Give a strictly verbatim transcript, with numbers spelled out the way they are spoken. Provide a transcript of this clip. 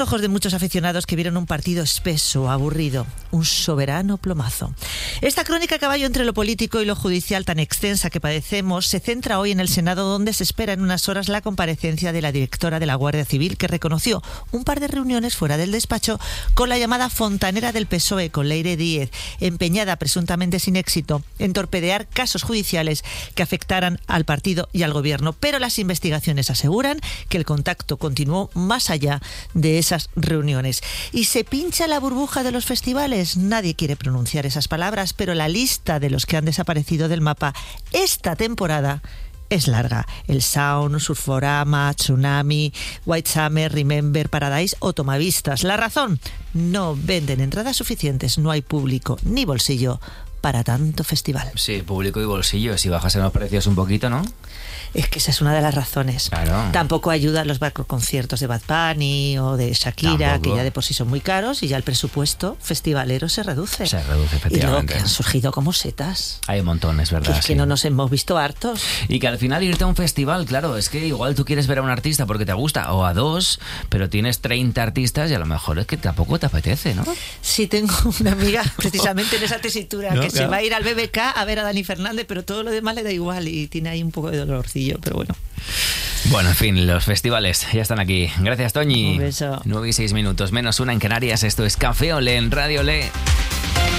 Ojos de muchos aficionados que vieron un partido espeso, aburrido, un soberano plomazo. Esta crónica a caballo entre lo político y lo judicial tan extensa que padecemos se centra hoy en el Senado, donde se espera en unas horas la comparecencia de la directora de la Guardia Civil, que reconoció un par de reuniones fuera del despacho con la llamada fontanera del P S O E, con Leire Díez, empeñada presuntamente sin éxito en torpedear casos judiciales que afectaran al partido y al gobierno. Pero las investigaciones aseguran que el contacto continuó más allá de esa reuniones. ¿Y se pincha la burbuja de los festivales? Nadie quiere pronunciar esas palabras, pero la lista de los que han desaparecido del mapa esta temporada es larga. El Sound, Surforama, Tsunami, White Summer, Remember, Paradise o Tomavistas. La razón: no venden entradas suficientes, no hay público ni bolsillo para tanto festival. Sí, público y bolsillo. Si bajasen los precios un poquito, ¿no? Es que esa es una de las razones. Claro. Tampoco ayudan los conciertos de Bad Bunny o de Shakira, Tampoco. que ya de por sí son muy caros, y ya el presupuesto festivalero se reduce. Se reduce, efectivamente. Y luego que han surgido como setas. Hay un montón, es verdad. Que es que sí. no nos hemos visto hartos. Y que al final irte a un festival, claro, es que igual tú quieres ver a un artista porque te gusta, o a dos, pero tienes treinta artistas y a lo mejor es que tampoco te apetece, ¿no? Sí, tengo una amiga precisamente en esa tesitura, no, que claro. se va a ir al B B K a ver a Dani Fernández, pero todo lo demás le da igual y tiene ahí un poco de dolorcillo, pero bueno. Bueno, en fin, los festivales ya están aquí. Gracias, Toñi. Un beso. nueve y seis minutos, menos una en Canarias. Esto es Café Olé en Radio Olé.